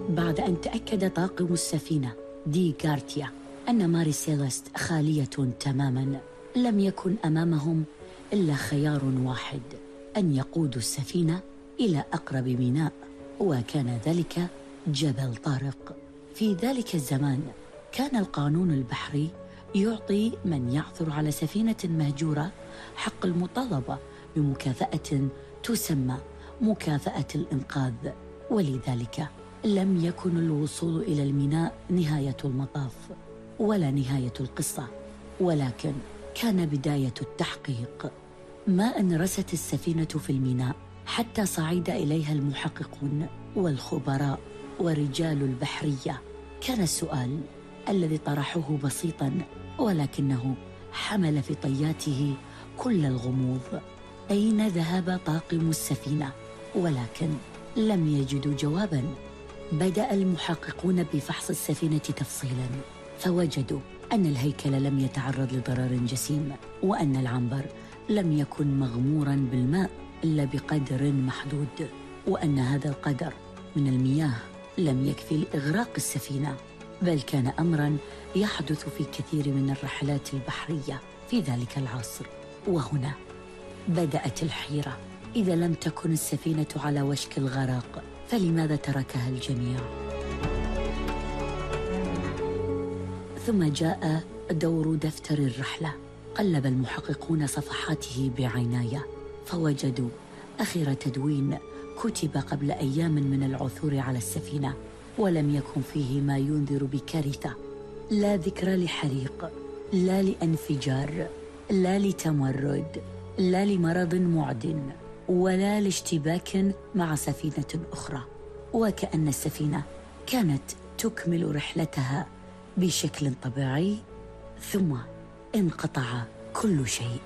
بعد أن تأكد طاقم السفينة دي غارتيا أن ماري سيليست خالية تماماً، لم يكن أمامهم إلا خيار واحد: أن يقودوا السفينة إلى أقرب ميناء، وكان ذلك جبل طارق. في ذلك الزمان كان القانون البحري يعطي من يعثر على سفينة مهجورة حق المطالبة بمكافأة تسمى مكافأة الإنقاذ، ولذلك لم يكن الوصول إلى الميناء نهاية المطاف ولا نهاية القصة، ولكن كان بداية التحقيق. ما أن رست السفينة في الميناء حتى صعد إليها المحققون والخبراء ورجال البحرية، كان السؤال الذي طرحوه بسيطاً، ولكنه حمل في طياته كل الغموض: أين ذهب طاقم السفينة؟ ولكن لم يجدوا جواباً. بدأ المحققون بفحص السفينة تفصيلاً، فوجدوا أن الهيكل لم يتعرض لضرر جسيم، وأن العنبر لم يكن مغموراً بالماء إلا بقدر محدود، وأن هذا القدر من المياه لم يكفي لإغراق السفينة، بل كان أمراً يحدث في كثير من الرحلات البحرية في ذلك العصر. وهنا بدأت الحيرة: إذا لم تكن السفينة على وشك الغرق، فلماذا تركها الجميع؟ ثم جاء دور دفتر الرحلة. قلب المحققون صفحاته بعناية، فوجدوا آخر تدوين كتب قبل أيام من العثور على السفينة، ولم يكن فيه ما ينذر بكارثة: لا ذكر لحريق، لا لانفجار، لا لتمرد، لا لمرض معد، ولا لاشتباك مع سفينة أخرى. وكأن السفينة كانت تكمل رحلتها بشكل طبيعي، ثم انقطع كل شيء.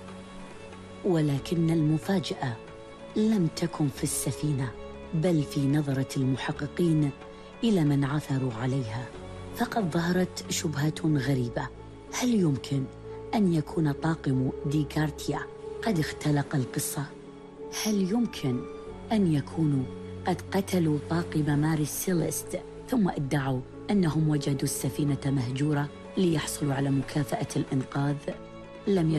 ولكن المفاجأة لم تكن في السفينة، بل في نظرة المحققين إلى من عثروا عليها. فقد ظهرت شبهة غريبة: هل يمكن أن يكون طاقم دي غارتيا قد اختلق القصة؟ هل يمكن أن يكونوا قد قتلوا طاقم ماري سيليست ثم ادعوا أنهم وجدوا السفينة مهجورة ليحصلوا على مكافأة الإنقاذ؟ لم